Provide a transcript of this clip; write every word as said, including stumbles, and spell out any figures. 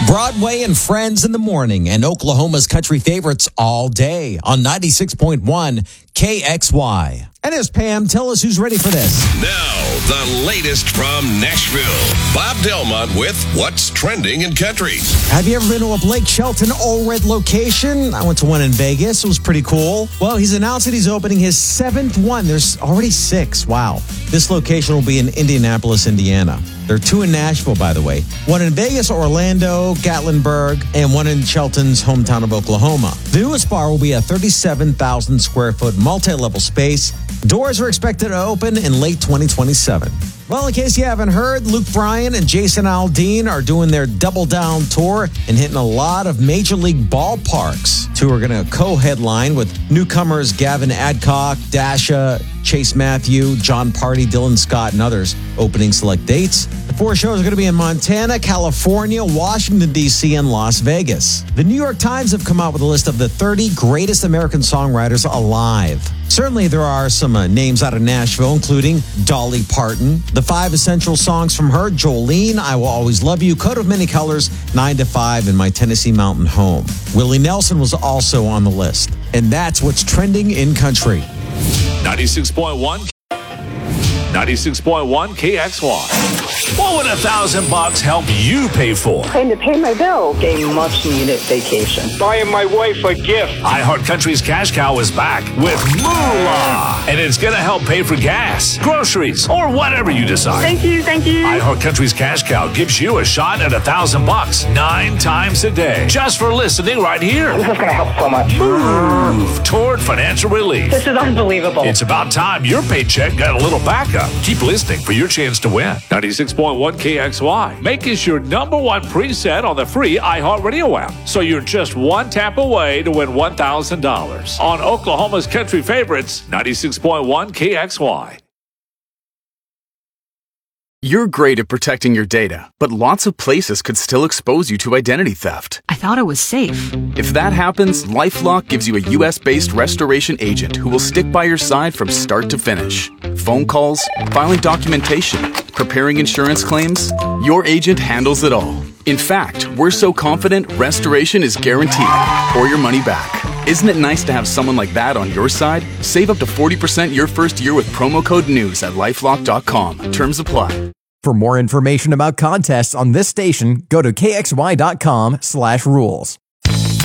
Broadway and Friends in the morning and Oklahoma's country favorites all day on ninety-six point one K X Y. And here's Pam. Tell us who's ready for this. Now, the latest from Nashville. Bob Delmont with What's Trending in Country. Have you ever been to a Blake Shelton Allred location? I went to one in Vegas. It was pretty cool. Well, he's announced that he's opening his seventh one. There's already six. Wow. This location will be in Indianapolis, Indiana. There are two in Nashville, by the way. One in Vegas, Orlando, Gatlinburg, and one in Shelton's hometown of Oklahoma. The newest bar will be a thirty-seven thousand square foot multi-level space. Doors are expected to open in late twenty twenty-seven. Well, in case you haven't heard, Luke Bryan and Jason Aldean are doing their Double Down tour and hitting a lot of major league ballparks. Two are going to co-headline with newcomers Gavin Adcock, Dasha, Chase Matthew, John Party, Dylan Scott, and others opening select dates. The four shows are going to be in Montana, California, Washington, D C, and Las Vegas. The New York Times have come out with a list of the thirty greatest American songwriters alive. Certainly, there are some uh, names out of Nashville, including Dolly Parton. The five essential songs from her: Jolene, I Will Always Love You, Coat of Many Colors, Nine to Five, and My Tennessee Mountain Home. Willie Nelson was also on the list. And that's what's trending in country. ninety-six point one ninety-six point one K X Y. What would a thousand bucks help you pay for? Trying to pay my bill. A much-needed vacation. Buying my wife a gift. iHeart Country's Cash Cow is back with Moolah. And it's going to help pay for gas, groceries, or whatever you decide. Thank you, thank you. iHeart Country's Cash Cow gives you a shot at a thousand bucks nine times a day. Just for listening right here. This is going to help so much. Move toward financial relief. This is unbelievable. It's about time your paycheck got a little backup. Keep listening for your chance to win. ninety-six point one K X Y. Make us your number one preset on the free iHeartRadio app. So you're just one tap away to win one thousand dollars on Oklahoma's country favorites, ninety-six point one K X Y. You're great at protecting your data, but lots of places could still expose you to identity theft. I thought it was safe. If that happens, LifeLock gives you a U S-based restoration agent who will stick by your side from start to finish. Phone calls, filing documentation, preparing insurance claims, your agent handles it all. In fact, we're so confident restoration is guaranteed or your money back. Isn't it nice to have someone like that on your side? Save up to forty percent your first year with promo code NEWS at lifelock dot com. Terms apply. For more information about contests on this station, go to K X Y dot com slash rules.